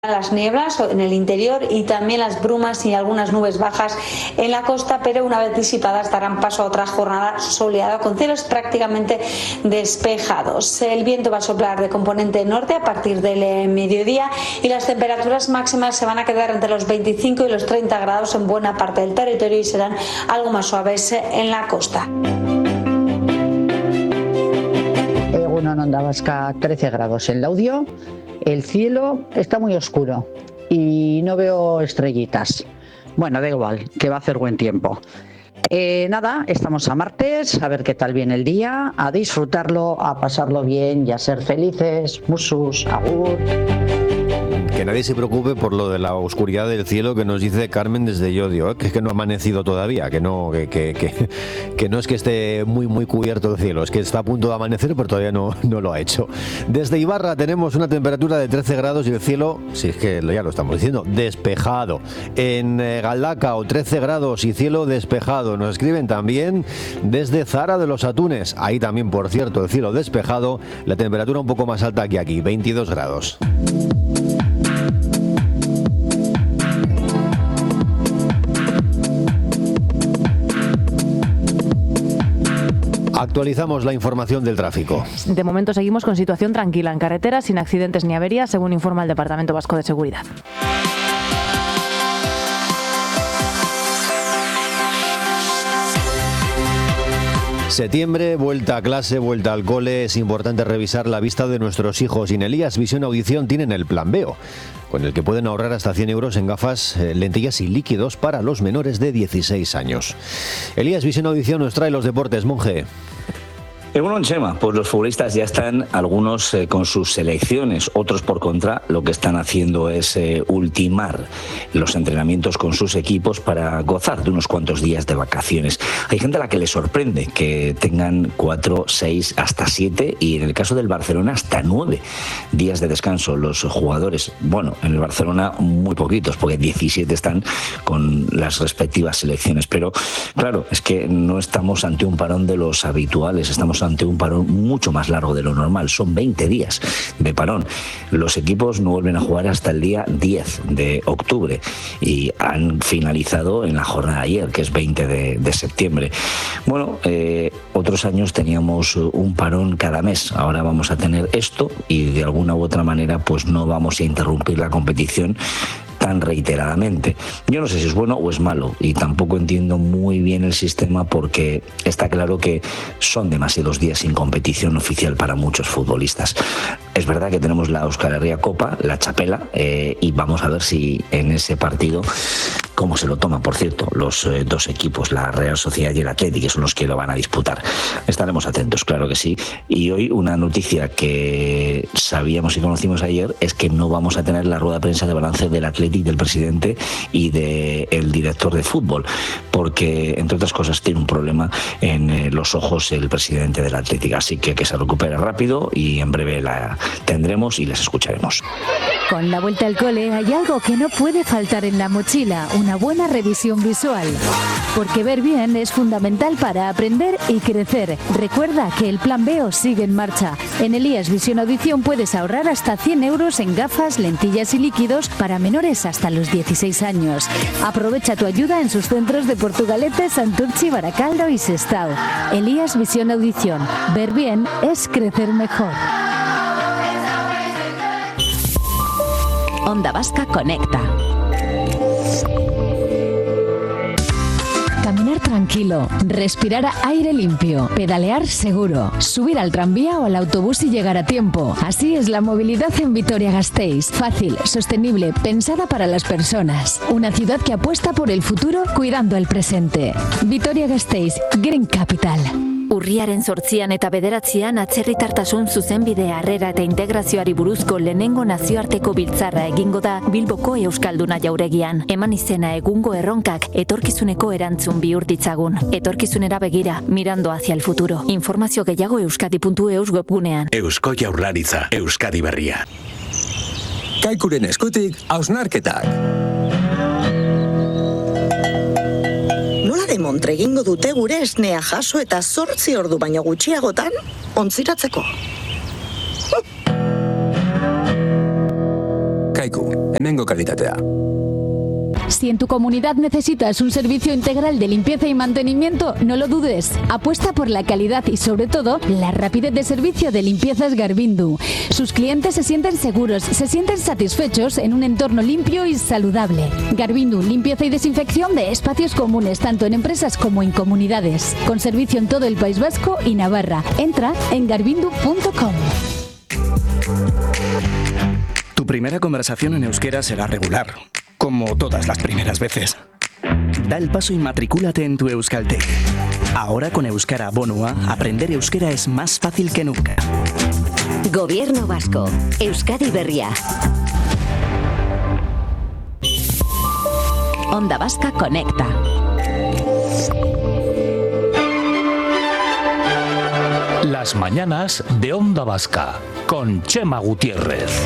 Las nieblas en el interior y también las brumas y algunas nubes bajas en la costa, pero una vez disipadas darán paso a otra jornada soleada con cielos prácticamente despejados. El viento va a soplar de componente norte a partir del mediodía y las temperaturas máximas se van a quedar entre los 25 y los 30 grados en buena parte del territorio y serán algo más suaves en la costa. En Onda Vasca, 13 grados en Laudio. El cielo está muy oscuro y no veo estrellitas. Bueno, da igual, que va a hacer buen tiempo. Nada, estamos a martes, a ver qué tal viene el día, a disfrutarlo, a pasarlo bien y a ser felices. Musus, agur. Que nadie se preocupe por lo de la oscuridad del cielo que nos dice Carmen desde Llodio, que es que no ha amanecido todavía, que no es que esté muy cubierto el cielo, es que está a punto de amanecer, pero todavía no lo ha hecho. Desde Ibarra tenemos una temperatura de 13 grados y el cielo, si es que ya lo estamos diciendo, despejado. En Galdacao, 13 grados y cielo despejado. Nos escriben también desde Zara de los Atunes, ahí también, por cierto, el cielo despejado, la temperatura un poco más alta que aquí, 22 grados. Actualizamos la información del tráfico. De momento seguimos con situación tranquila en carretera, sin accidentes ni averías, según informa el Departamento Vasco de Seguridad. Septiembre, vuelta a clase, vuelta al cole. Es importante revisar la vista de nuestros hijos. Y en Elías Visión Audición tienen el Plan Veo, con el que pueden ahorrar hasta 100 euros en gafas, lentillas y líquidos para los menores de 16 años. Elías Visión Audición nos trae los deportes, Monje. Bueno, Chema, pues los futbolistas ya están, algunos con sus selecciones, otros por contra, lo que están haciendo es ultimar los entrenamientos con sus equipos para gozar de unos cuantos días de vacaciones. Hay gente a la que le sorprende que tengan 4, 6, hasta 7 y en el caso del Barcelona hasta 9 días de descanso los jugadores. Bueno, en el Barcelona muy poquitos, porque 17 están con las respectivas selecciones, pero claro, es que no estamos ante un parón de los habituales, estamos ante un parón mucho más largo de lo normal. Son 20 días de parón. Los equipos no vuelven a jugar hasta el día 10 de octubre y han finalizado en la jornada de ayer, que es 20 de septiembre. Bueno, otros años teníamos un parón cada mes. Ahora vamos a tener esto y de alguna u otra manera pues no vamos a interrumpir la competición tan reiteradamente. Yo no sé si es bueno o es malo y tampoco entiendo muy bien el sistema porque está claro que son demasiados días sin competición oficial para muchos futbolistas. Es verdad que tenemos la Euskal Herria Copa, la Txapela, y vamos a ver si en ese partido cómo se lo toman, por cierto, los dos equipos, la Real Sociedad y el Athletic, que son los que lo van a disputar. Estaremos atentos, claro que sí. Y hoy una noticia que sabíamos y conocimos ayer es que no vamos a tener la rueda de prensa de balance del Athletic, del presidente y del director de fútbol, porque, entre otras cosas, tiene un problema en los ojos el presidente del Athletic. Así que se recupere rápido y en breve la tendremos y les escucharemos. Con la vuelta al cole hay algo que no puede faltar en la mochila, una buena revisión visual. Porque ver bien es fundamental para aprender y crecer. Recuerda que el Plan Veo sigue en marcha. En Elías Visión Audición puedes ahorrar hasta 100 euros en gafas, lentillas y líquidos para menores hasta los 16 años. Aprovecha tu ayuda en sus centros de Portugalete, Santurtzi, Baracaldo y Sestao. Elías Visión Audición. Ver bien es crecer mejor. Onda Vasca conecta. Caminar tranquilo, respirar aire limpio, pedalear seguro, subir al tranvía o al autobús y llegar a tiempo. Así es la movilidad en Vitoria-Gasteiz. Fácil, sostenible, pensada para las personas. Una ciudad que apuesta por el futuro cuidando el presente. Vitoria-Gasteiz, Green Capital. Urriaren 8 eta 9 atzerritartasun zuzenbide harrera eta integrazioari buruzko lehenengo nazioarteko biltzarra egingo da Bilboko Euskalduna jauregian. Eman izena egungo erronkak etorkizuneko erantzun bihur ditzagun. Etorkizunera begira, mirando hacia el futuro. Informazio gehiago euskadi.eus webgunean. Eusko Jaurlaritza, Euskadi berria. Kaikuren eskutik, hausnarketak. Demontre egingo dute gure esnea jaso eta 8 ordu baino gutxiagotan ontziratzeko. Kaiku, lehenengo kalitatea. Si en tu comunidad necesitas un servicio integral de limpieza y mantenimiento, no lo dudes. Apuesta por la calidad y, sobre todo, la rapidez de servicio de Limpiezas Garvindu. Sus clientes se sienten seguros, se sienten satisfechos en un entorno limpio y saludable. Garvindu, limpieza y desinfección de espacios comunes, tanto en empresas como en comunidades. Con servicio en todo el País Vasco y Navarra. Entra en garvindu.com. Tu primera conversación en euskera será regular, como todas las primeras veces. Da el paso y matricúlate en tu Euskalteg. Ahora con Euskara Bonua, aprender euskera es más fácil que nunca. Gobierno Vasco. Euskadi Berria. Onda Vasca Conecta. Las mañanas de Onda Vasca con Chema Gutiérrez.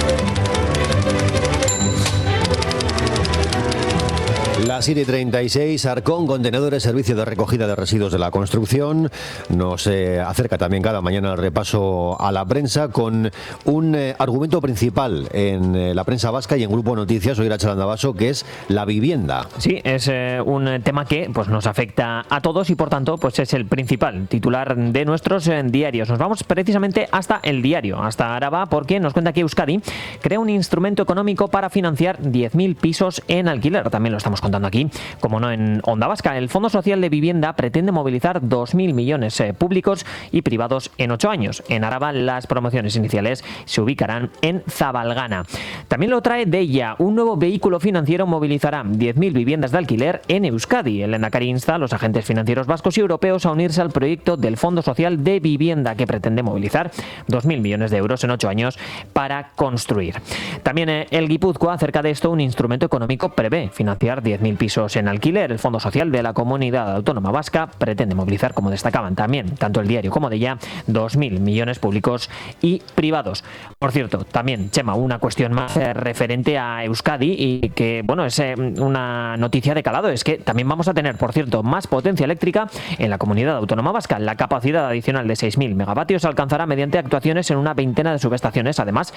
Las 7:36, Arcón, Contenedores, Servicio de Recogida de Residuos de la Construcción, nos acerca también cada mañana el repaso a la prensa con un argumento principal en la prensa vasca y en Grupo Noticias, hoy Irache Landavaso, que es la vivienda. Sí, es un tema que pues nos afecta a todos y por tanto pues es el principal titular de nuestros diarios. Nos vamos precisamente hasta el diario, hasta Araba, porque nos cuenta que Euskadi crea un instrumento económico para financiar 10.000 pisos en alquiler. También lo estamos contando aquí, como no, en Onda Vasca. El Fondo Social de Vivienda pretende movilizar 2.000 millones públicos y privados en 8 años. En Araba las promociones iniciales se ubicarán en Zabalgana. También lo trae Deia. Un nuevo vehículo financiero movilizará 10.000 viviendas de alquiler en Euskadi. El Lehendakari insta a los agentes financieros vascos y europeos a unirse al proyecto del Fondo Social de Vivienda, que pretende movilizar 2.000 millones de euros en 8 años para construir. También el Guipúzcoa, acerca de esto, un instrumento económico prevé financiar 10.000 pisos en alquiler. El Fondo Social de la Comunidad Autónoma Vasca pretende movilizar, como destacaban también tanto el diario como Deia, 2.000 millones públicos y privados. Por cierto, también, Chema, una cuestión más referente a Euskadi y que, bueno, es una noticia de calado, es que también vamos a tener, por cierto, más potencia eléctrica en la Comunidad Autónoma Vasca. La capacidad adicional de 6.000 megavatios alcanzará mediante actuaciones en una veintena de subestaciones, además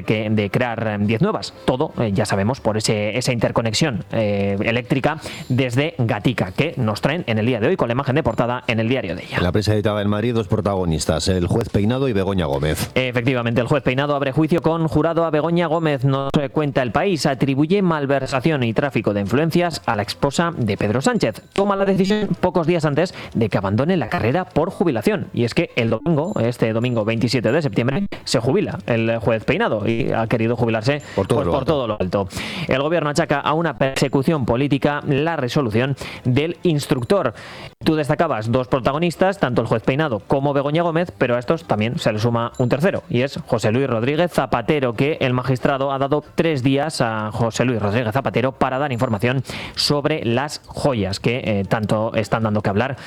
de crear 10 nuevas. Todo, ya sabemos, por esa interconexión eléctrica desde Gatica, que nos traen en el día de hoy con la imagen de portada en el diario de ella. En la prensa editada en Madrid, dos protagonistas, el juez Peinado y Begoña Gómez. Efectivamente, el juez Peinado abre juicio con jurado a Begoña Gómez. Nos cuenta El País, atribuye malversación y tráfico de influencias a la esposa de Pedro Sánchez. Toma la decisión pocos días antes de que abandone la carrera por jubilación. Y es que este domingo 27 de septiembre, se jubila el juez Peinado y ha querido jubilarse por todo lo alto. El gobierno achaca a una persecución política la resolución del instructor. Tú destacabas dos protagonistas, tanto el juez Peinado como Begoña Gómez, pero a estos también se le suma un tercero, y es José Luis Rodríguez Zapatero, que el magistrado ha dado 3 días a José Luis Rodríguez Zapatero para dar información sobre las joyas que tanto están dando que hablar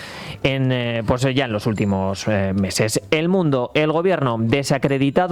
pues ya en los últimos meses. El Mundo, el gobierno desacredita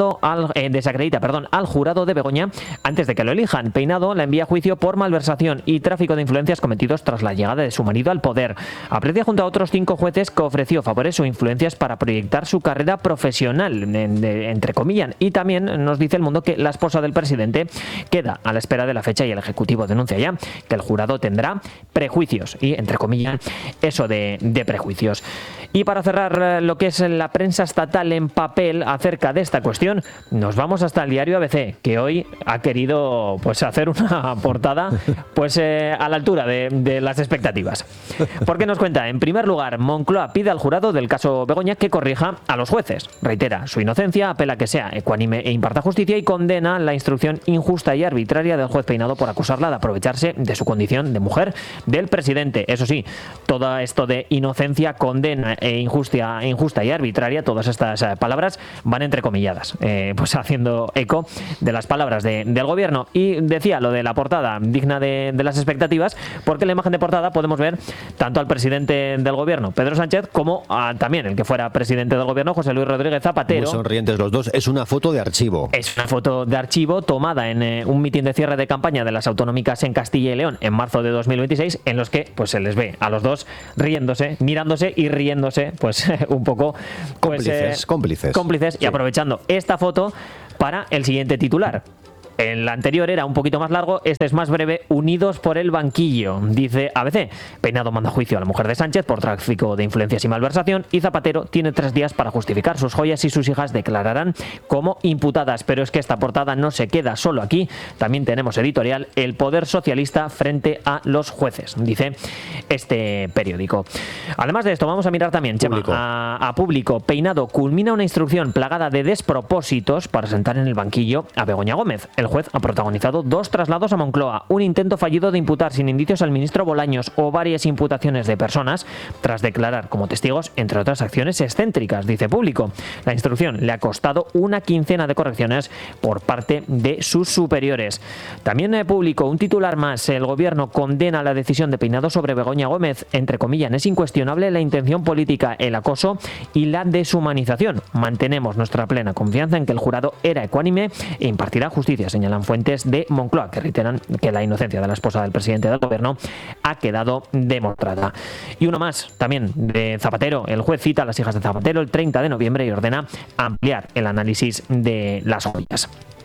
al jurado de Begoña antes de que lo elijan. Peinado la envía a juicio por malversación y tráfico de influencias cometidos tras la llegada de su marido al poder. Aprecia junto a otros 5 jueces que ofreció favores o influencias para proyectar su carrera profesional, entre comillas. Y también nos dice El Mundo que la esposa del presidente queda a la espera de la fecha y el Ejecutivo denuncia ya que el jurado tendrá prejuicios, y entre comillas eso de prejuicios. Y para cerrar lo que es la prensa estatal en papel acerca de esta cuestión, nos vamos hasta el diario ABC, que hoy ha querido pues hacer una portada pues a la altura de las expectativas. Porque nos cuenta, en primer lugar, Moncloa pide al jurado del caso Begoña que corrija a los jueces. Reitera su inocencia, apela a que sea ecuánime e imparta justicia y condena la instrucción injusta y arbitraria del juez Peinado por acusarla de aprovecharse de su condición de mujer del presidente. Eso sí, todo esto de inocencia, condena e injusta y arbitraria, todas estas palabras van entrecomilladas, pues haciendo eco de las palabras del gobierno. Y decía lo de la portada digna de las expectativas, porque en la imagen de portada podemos ver tanto al presidente del gobierno, Pedro Sánchez, como también el que fuera presidente del gobierno, José Luis Rodríguez Zapatero. Muy sonrientes los dos. Es una foto de archivo. Es una foto de archivo tomada en un mitin de cierre de campaña de las autonómicas en Castilla y León en marzo de 2026, en los que pues se les ve a los dos riéndose, mirándose y riéndose, pues un poco pues, cómplices. Y aprovechando esta foto para el siguiente titular. El anterior era un poquito más largo, este es más breve. Unidos por el banquillo, dice ABC. Peinado manda a juicio a la mujer de Sánchez por tráfico de influencias y malversación, y Zapatero tiene 3 días para justificar. Sus joyas y sus hijas declararán como imputadas. Pero es que esta portada no se queda solo aquí. También tenemos editorial: el poder socialista frente a los jueces, dice este periódico. Además de esto, vamos a mirar también, Chema, a Público. Peinado culmina una instrucción plagada de despropósitos para sentar en el banquillo a Begoña Gómez. El juez ha protagonizado 2 traslados a Moncloa, un intento fallido de imputar sin indicios al ministro Bolaños o varias imputaciones de personas tras declarar como testigos, entre otras acciones excéntricas, dice Público. La instrucción le ha costado una quincena de correcciones por parte de sus superiores. También Público, un titular más: el gobierno condena la decisión de Peinado sobre Begoña Gómez. Entre comillas, es incuestionable la intención política, el acoso y la deshumanización. Mantenemos nuestra plena confianza en que el jurado era ecuánime e impartirá justicia, señalan fuentes de Moncloa, que reiteran que la inocencia de la esposa del presidente del gobierno ha quedado demostrada. Y uno más, también de Zapatero. El juez cita a las hijas de Zapatero el 30 de noviembre y ordena ampliar el análisis de las joyas.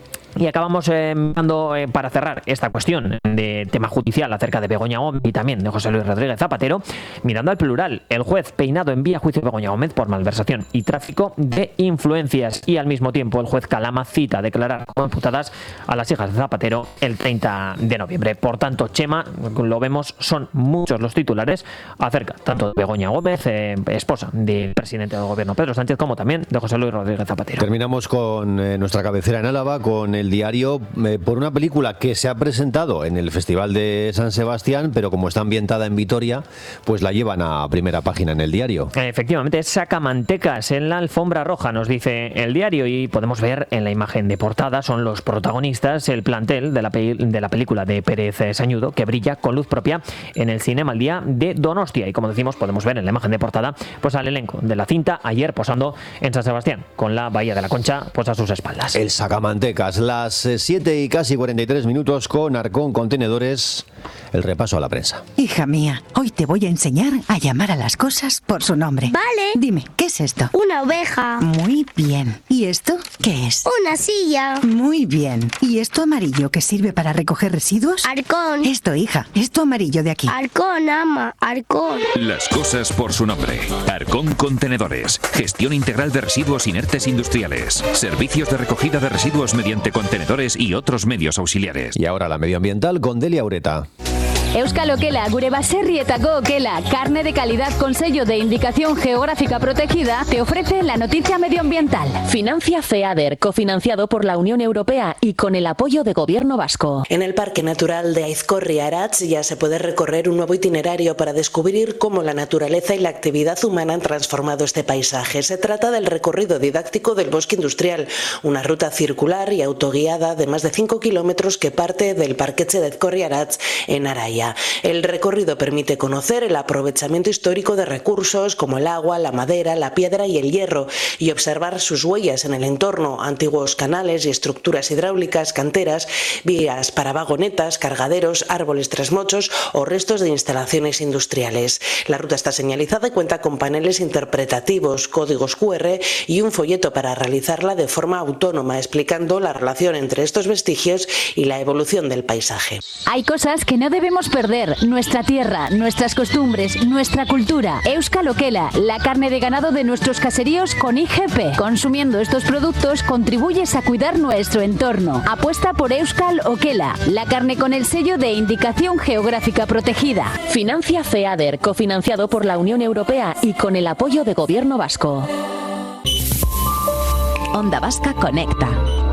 Y acabamos mirando, para cerrar esta cuestión de tema judicial acerca de Begoña Gómez y también de José Luis Rodríguez Zapatero, mirando al plural. El juez Peinado envía a juicio a Begoña Gómez por malversación y tráfico de influencias, y al mismo tiempo el juez Calama cita a declarar como imputadas a las hijas de Zapatero el 30 de noviembre. Por tanto, Chema, lo vemos, son muchos los titulares acerca tanto de Begoña Gómez, esposa del presidente del gobierno Pedro Sánchez, como también de José Luis Rodríguez Zapatero. Terminamos con nuestra cabecera en Álava, con el diario, por una película que se ha presentado en el Festival de San Sebastián, pero como está ambientada en Vitoria, pues la llevan a primera página en el diario. Efectivamente, es Sacamantecas en la alfombra roja, nos dice el diario, y podemos ver en la imagen de portada, son los protagonistas, el plantel de la película de Pérez Sañudo, que brilla con luz propia en el Cinema al Día de Donostia. Y como decimos, podemos ver en la imagen de portada pues al elenco de la cinta ayer posando en San Sebastián, con la Bahía de la Concha pues a sus espaldas. El Sacamantecas, las 7 y casi 43 minutos, con Arcón Contenedores, el repaso a la prensa. Hija mía, hoy te voy a enseñar a llamar a las cosas por su nombre. Vale. Dime, ¿qué es esto? Una oveja. Muy bien. ¿Y esto qué es? Una silla. Muy bien. ¿Y esto amarillo que sirve para recoger residuos? Arcón. Esto, hija, esto amarillo de aquí. Arcón, ama, Arcón. Las cosas por su nombre. Arcón Contenedores. Gestión integral de residuos inertes industriales. Servicios de recogida de residuos mediante contenedores y otros medios auxiliares. Y ahora la medioambiental con Delia Ureta. Euskal Okela, gure baserrietako okela, carne de calidad con sello de indicación geográfica protegida, te ofrece la noticia medioambiental. Financia FEADER, cofinanciado por la Unión Europea y con el apoyo de Gobierno vasco. En el Parque Natural de Aizkorri-Aratz ya se puede recorrer un nuevo itinerario para descubrir cómo la naturaleza y la actividad humana han transformado este paisaje. Se trata del recorrido didáctico del bosque industrial, una ruta circular y autoguiada de más de 5 kilómetros que parte del Parquetxe de Aizkorri-Aratz en Araia. El recorrido permite conocer el aprovechamiento histórico de recursos como el agua, la madera, la piedra y el hierro, y observar sus huellas en el entorno: antiguos canales y estructuras hidráulicas, canteras, vías para vagonetas, cargaderos, árboles trasmochos o restos de instalaciones industriales. La ruta está señalizada y cuenta con paneles interpretativos, códigos QR y un folleto para realizarla de forma autónoma, explicando la relación entre estos vestigios y la evolución del paisaje. Hay cosas que no debemos perder: nuestra tierra, nuestras costumbres, nuestra cultura. Euskal Okela, la carne de ganado de nuestros caseríos con IGP. Consumiendo estos productos contribuyes a cuidar nuestro entorno. Apuesta por Euskal Okela, la carne con el sello de indicación geográfica protegida. Financia FEADER, cofinanciado por la Unión Europea y con el apoyo de Gobierno vasco. Onda Vasca conecta.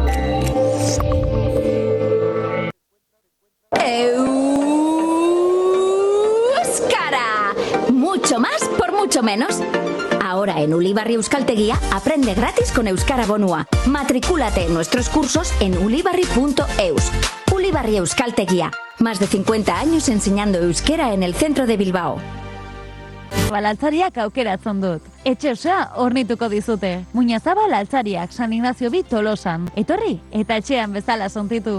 Euskara, mucho más por mucho menos. Ahora en Ulibarri Euskaltegia aprende gratis con Euskara Bonua. Matricúlate en nuestros cursos en ulibarri.eus. Ulibarri Euskaltegia, más de 50 años enseñando euskera en el centro de Bilbao. Altzariak aukeratzen dut. Etxe osoa hornituko dizute. Muñazabal altzariak San Ignacio bi Tolosan. Etorri eta etxean bezala sontitu.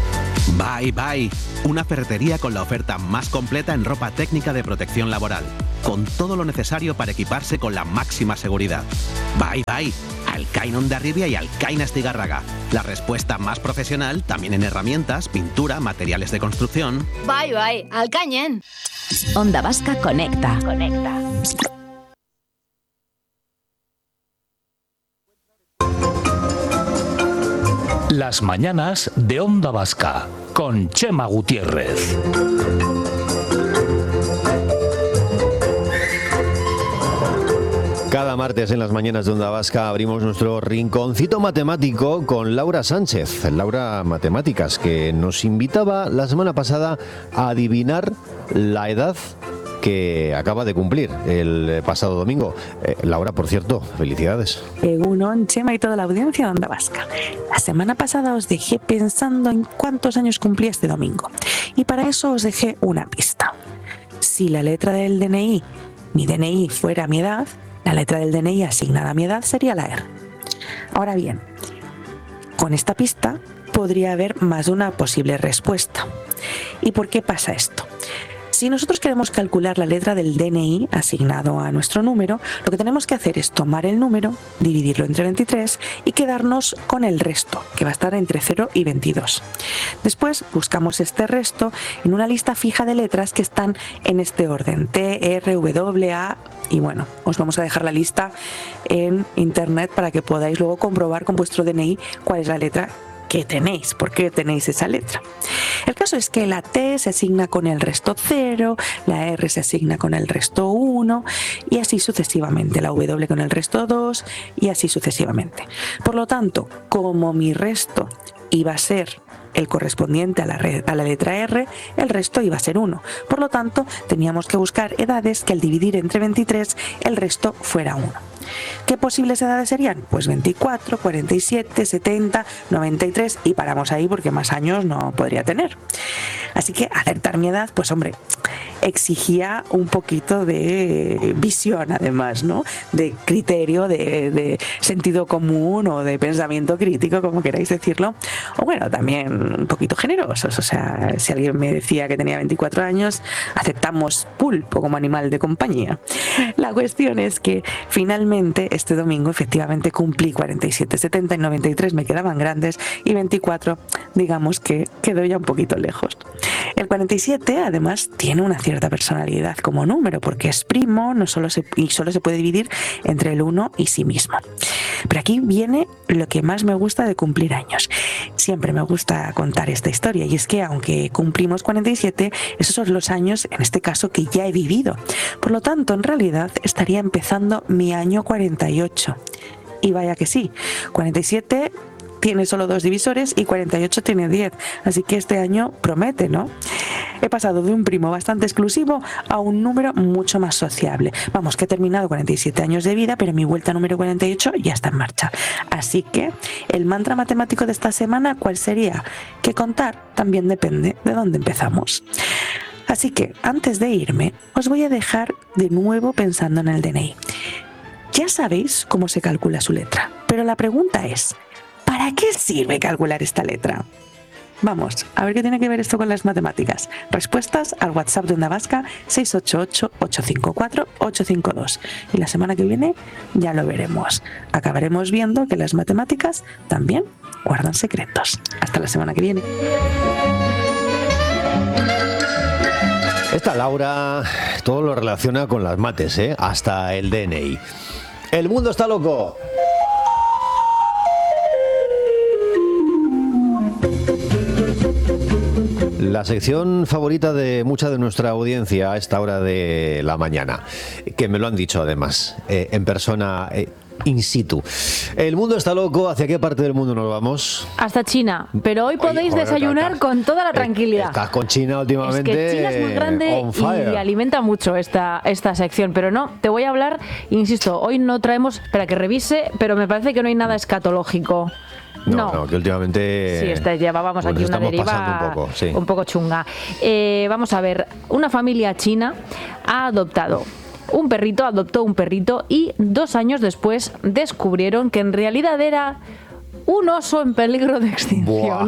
Bye Bye, una ferretería con la oferta más completa en ropa técnica de protección laboral. con todo lo necesario para equiparse con la máxima seguridad. Bye, bye. Alcain Hondarribia y Alcain Astigarraga. La respuesta más profesional también en herramientas, pintura, materiales de construcción. Bye, bye. Alcañen. Onda Vasca Conecta. Las mañanas de Onda Vasca con Chema Gutiérrez. Cada martes en las mañanas de Onda Vasca abrimos nuestro rinconcito matemático con Laura Sánchez, Laura Matemáticas, que nos invitaba la semana pasada a adivinar la edad que acaba de cumplir el pasado domingo. Laura, por cierto, felicidades. Egunon, Chema y toda la audiencia de Onda Vasca. La semana pasada os dejé pensando en cuántos años cumplía este domingo. Y para eso os dejé una pista. Si la letra del DNI, mi DNI, fuera mi edad, la letra del DNI asignada a mi edad sería la R. Ahora bien, con esta pista podría haber más de una posible respuesta. ¿Y por qué pasa esto? Si nosotros queremos calcular la letra del DNI asignado a nuestro número, lo que tenemos que hacer es tomar el número, dividirlo entre 23 y quedarnos con el resto, que va a estar entre 0 y 22. Después buscamos este resto en una lista fija de letras que están en este orden, T, R, W, A, y bueno, os vamos a dejar la lista en internet para que podáis luego comprobar con vuestro DNI cuál es la letra que tenéis, por qué tenéis esa letra. El caso es que la T se asigna con el resto 0, la R se asigna con el resto 1 y así sucesivamente, la W con el resto 2 y así sucesivamente. Por lo tanto, como mi resto iba a ser el correspondiente a la letra R, el resto iba a ser 1. Por lo tanto, teníamos que buscar edades que al dividir entre 23 el resto fuera 1. ¿Qué posibles edades serían? Pues 24, 47, 70, 93 y paramos ahí porque más años no podría tener. Así que acertar mi edad, pues hombre, exigía un poquito de visión además, ¿no? De criterio, de sentido común o de pensamiento crítico, como queráis decirlo. O bueno, también un poquito generosos. O sea, si alguien me decía que tenía 24 años, aceptamos pulpo como animal de compañía. La cuestión es que finalmente este domingo efectivamente cumplí 47, 70 y 93 me quedaban grandes y 24 digamos que quedó ya un poquito lejos. El 47 además tiene una cierta personalidad como número porque es primo solo se puede dividir entre el 1 y sí mismo. Pero aquí viene lo que más me gusta de cumplir años. Siempre me gusta contar esta historia y es que aunque cumplimos 47, esos son los años en este caso que ya he vivido. Por lo tanto, en realidad estaría empezando mi año 48. Y vaya que sí, 47 tiene solo 2 divisores y 48 tiene 10, así que este año promete, ¿no? He pasado de un primo bastante exclusivo a un número mucho más sociable. Vamos, que he terminado 47 años de vida, pero mi vuelta número 48 ya está en marcha. Así que el mantra matemático de esta semana, ¿cuál sería? Que contar también depende de dónde empezamos. Así que, antes de irme, os voy a dejar de nuevo pensando en el DNI. Ya sabéis cómo se calcula su letra, pero la pregunta es, ¿para qué sirve calcular esta letra? Vamos, a ver qué tiene que ver esto con las matemáticas. Respuestas al WhatsApp de Onda Vasca 688-854-852. Y la semana que viene ya lo veremos. Acabaremos viendo que las matemáticas también guardan secretos. Hasta la semana que viene. Esta Laura todo lo relaciona con las mates, hasta el DNI. ¡El mundo está loco! La sección favorita de mucha de nuestra audiencia a esta hora de la mañana, que me lo han dicho además, en persona, in situ. El mundo está loco. ¿Hacia qué parte del mundo nos vamos? Hasta China. Pero hoy podéis desayunar con toda la tranquilidad. Estás con China últimamente. Es que China es muy grande y alimenta mucho esta sección. Pero no, te voy a hablar, insisto, hoy no traemos, espera que revise, pero me parece que no hay nada escatológico. No, que últimamente... Sí, llevábamos aquí una deriva un poco chunga. Vamos a ver, una familia china adoptó un perrito y 2 años después descubrieron que en realidad era un oso en peligro de extinción. Buah.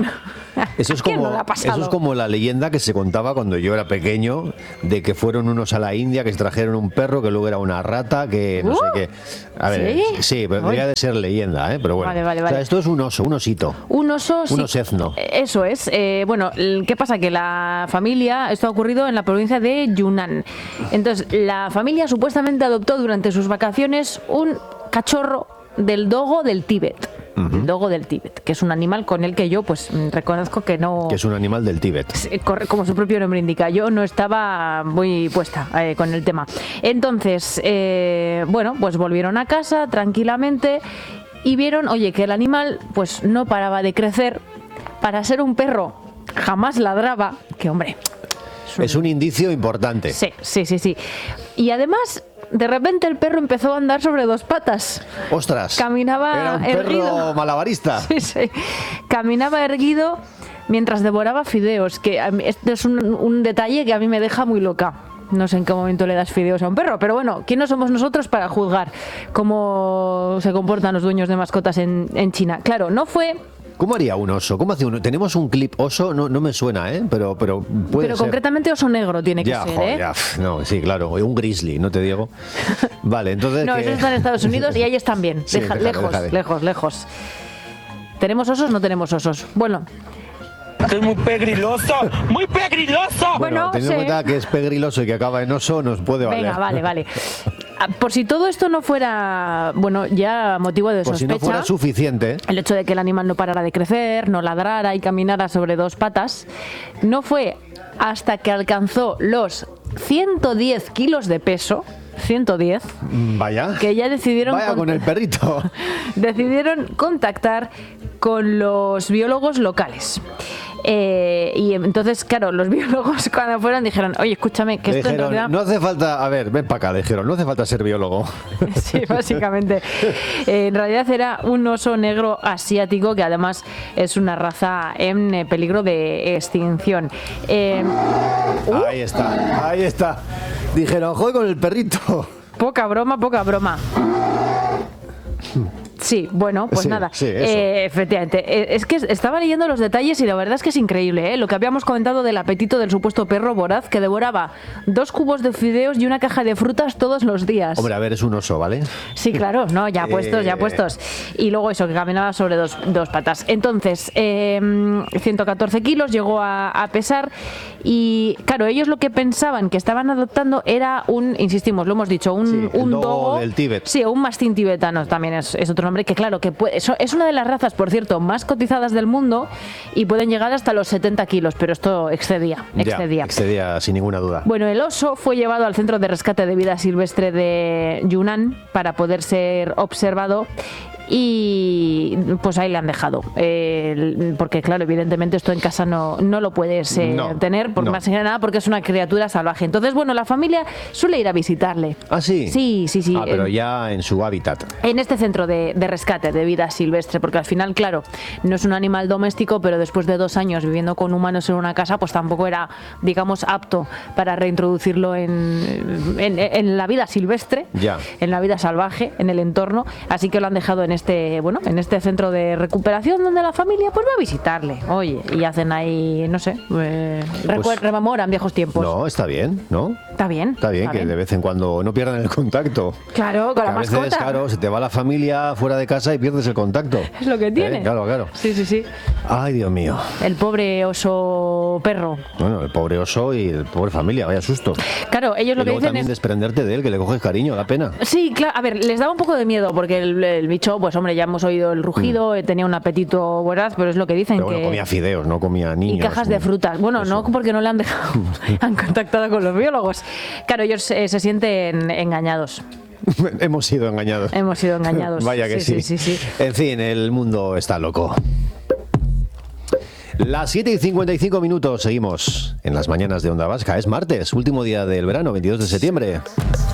Eso es como la leyenda que se contaba cuando yo era pequeño, de que fueron unos a la India que extrajeron un perro, que luego era una rata, que no sé qué. A ver, sí, pero tendría de ser leyenda, ¿eh? Pero bueno. Vale. O sea, esto es un oso, un osito. Un oso, un osezno. Eso es. Bueno, ¿qué pasa? Que la familia, esto ha ocurrido en la provincia de Yunnan. Entonces, la familia supuestamente adoptó durante sus vacaciones un cachorro del dogo del Tíbet. El dogo del Tíbet, que es un animal con el que yo pues reconozco que no... Que es un animal del Tíbet. Como su propio nombre indica, yo no estaba muy puesta con el tema. Entonces, bueno, pues volvieron a casa tranquilamente y vieron, oye, que el animal pues no paraba de crecer. Para ser un perro jamás ladraba, que hombre... Es un indicio importante. Sí. Y además... De repente el perro empezó a andar sobre dos patas. ¡Ostras! Caminaba era un erguido. Perro malabarista. Sí. Caminaba erguido mientras devoraba fideos. Que este es un detalle que a mí me deja muy loca. No sé en qué momento le das fideos a un perro, pero bueno, ¿quién no somos nosotros para juzgar cómo se comportan los dueños de mascotas en China? Claro, no fue... ¿Cómo haría un oso? ¿Cómo hace uno? Tenemos un clip oso, no me suena, ¿eh? Pero puede ser. Concretamente oso negro tiene que ser, ¿eh? No, sí, claro, un grizzly, ¿no te digo? Vale, entonces... No, esos están en Estados Unidos y ahí están bien, sí, lejos. ¿Tenemos osos? No tenemos osos. Bueno... ¡Es muy pegriloso! ¡Muy pegriloso! Bueno, teniendo en cuenta que es pegriloso y que acaba en oso, nos puede valer. Venga, vale. Por si todo esto no fuera, bueno, ya motivo de sospecha. Por si no fuera suficiente. El hecho de que el animal no parara de crecer, no ladrara y caminara sobre dos patas, no fue hasta que alcanzó los 110 kilos de peso. 110. Vaya. Que ya decidieron... Vaya con el perrito. Decidieron contactar con los biólogos locales. Y entonces, claro, los biólogos cuando fueron dijeron, oye, escúchame, que esto dijeron, en realidad... no hace falta, a ver, ven para acá, dijeron, no hace falta ser biólogo. Sí, básicamente. En realidad era un oso negro asiático que además es una raza en peligro de extinción. Ahí está. Dijeron, joder con el perrito. Poca broma. Sí, bueno, pues nada. Sí, efectivamente. Es que estaba leyendo los detalles y la verdad es que es increíble, ¿eh? Lo que habíamos comentado del apetito del supuesto perro voraz que devoraba 2 cubos de fideos y una caja de frutas todos los días. Hombre, a ver, es un oso, ¿vale? Sí, claro, no, ya puestos. Y luego eso, que caminaba sobre dos patas. Entonces, 114 kilos llegó a pesar y, claro, ellos lo que pensaban que estaban adoptando era insistimos, lo hemos dicho, un dogo del Tíbet. Sí, un mastín tibetano también es otro nombre que, claro, que es una de las razas, por cierto, más cotizadas del mundo y pueden llegar hasta los 70 kilos, pero esto excedía. Excedía sin ninguna duda. Bueno, el oso fue llevado al Centro de Rescate de Vida Silvestre de Yunnan para poder ser observado y pues ahí le han dejado. Porque, claro, evidentemente esto en casa no lo puedes tener, más que nada porque es una criatura salvaje. Entonces, bueno, la familia suele ir a visitarle. ¿Ah, sí? Sí. Ah, pero ya en su hábitat. En este centro de rescate de vida silvestre, porque al final, claro, no es un animal doméstico, pero después de 2 años viviendo con humanos en una casa, pues tampoco era, digamos, apto para reintroducirlo en la vida silvestre, en la vida salvaje, en el entorno. Así que lo han dejado en este centro de recuperación donde la familia pues va a visitarle, oye, y hacen ahí, no sé, rememoran viejos tiempos. No, está bien, ¿no? Está bien, que de vez en cuando no pierdan el contacto. Claro, con la mascota. A veces, claro, se te va la familia fuera de casa y pierdes el contacto. Es lo que tiene. Claro. Sí. Ay, Dios mío. El pobre oso perro. Bueno, el pobre oso y el pobre familia, vaya susto. Claro, ellos lo que dicen también es desprenderte de él, que le coges cariño, da pena. Sí, claro, a ver, les daba un poco de miedo porque el bicho, pues hombre, ya hemos oído el rugido, tenía un apetito voraz, pero es lo que dicen. Pero bueno, comía fideos, no comía niños. Y cajas de frutas. Bueno, eso. No porque no le han dejado, han contactado con los biólogos. Claro, ellos se sienten engañados. Hemos sido engañados. Vaya que sí. En fin, el mundo está loco. Las 7:55, seguimos en las mañanas de Onda Vasca. Es martes, último día del verano, 22 de septiembre.